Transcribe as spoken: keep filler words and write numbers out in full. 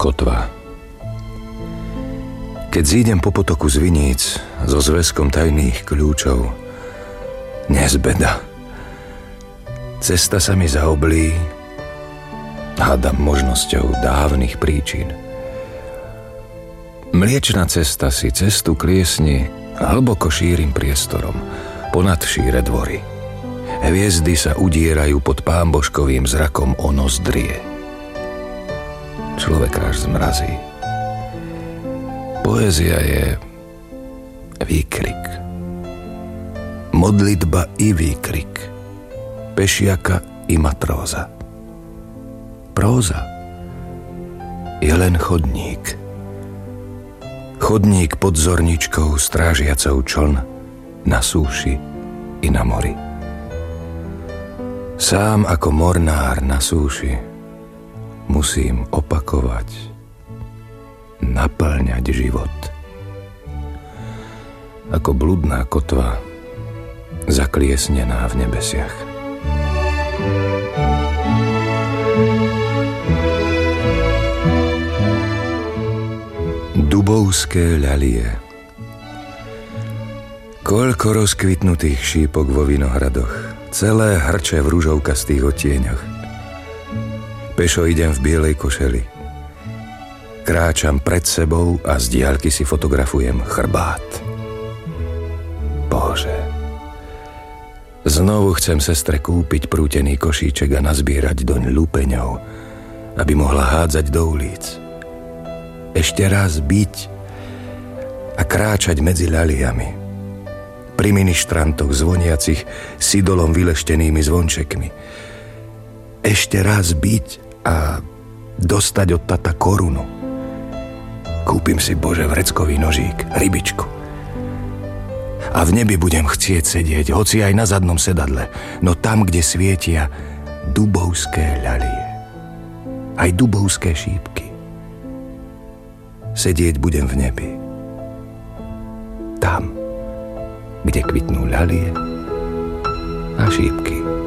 Kotva. Keď zídem po potoku z viníc so zväzkom tajných kľúčov, nezbeda. Cesta sa mi zaoblí, hádam možnosťou dávnych príčin. Mliečna cesta si cestu kliesni hlboko šírim priestorom, ponad šíre dvory. Hviezdy sa udierajú pod pámbožkovým zrakom o nozdrie. Človeka až zmrazí. Poézia je výkrik. Modlitba i výkrik. Pešiaka i matróza. Próza je len chodník. Chodník pod zorničkou strážiacou čln na súši i na mori. Sám ako mornár na súši musím opakovať, naplňať život. Ako bludná kotva zakliesnená v nebesiach. Dubovské ľalie. Koľko rozkvitnutých šípok vo vinohradoch, celé hrče v ružovkastých odtieňoch. Pešo idem v bielej košeli. Kráčam pred sebou a z diaľky si fotografujem chrbát. Bože, znovu chcem sestre kúpiť prútený košíček a nazbierať doň lupeňov, aby mohla hádzať do ulic. Ešte raz byť a kráčať medzi ľaliami. Pri ministrantoch zvoniacich s idolom vyleštenými zvončekmi. Ešte raz byť a dostať od tata korunu. Kúpim si, Bože, vreckový nožík, rybičku. A v nebi budem chcieť sedieť, hoci aj na zadnom sedadle, no tam, kde svietia dubovské ľalie. Aj dubovské šípky. Sedieť budem v nebi. Tam, kde kvitnú ľalie a šípky.